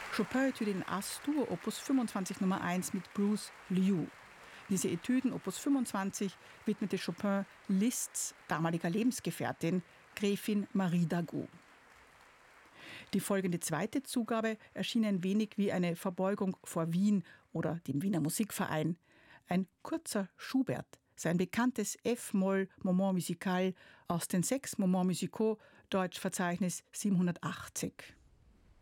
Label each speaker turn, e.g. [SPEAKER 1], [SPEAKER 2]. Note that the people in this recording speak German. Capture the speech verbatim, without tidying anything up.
[SPEAKER 1] Chopin Etüde in As-Dur, Opus fünfundzwanzig Nummer eins mit Bruce Liu. Diese Etüden, Opus fünfundzwanzig, widmete Chopin Liszts damaliger Lebensgefährtin, Gräfin Marie d'Agoult. Die folgende zweite Zugabe erschien ein wenig wie eine Verbeugung vor Wien oder dem Wiener Musikverein. Ein kurzer Schubert, sein bekanntes F-Moll-Moment musical aus den sechs Moments musicaux, Deutschverzeichnis siebenhundertachtzig.